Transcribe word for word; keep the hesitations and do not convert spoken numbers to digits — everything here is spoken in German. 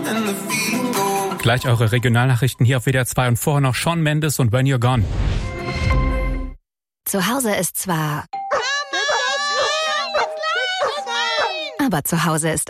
Gleich eure Regionalnachrichten hier auf W D R zwei und vorher noch Shawn Mendes und When You're Gone. Zu Hause ist zwar... Aber zu Hause ist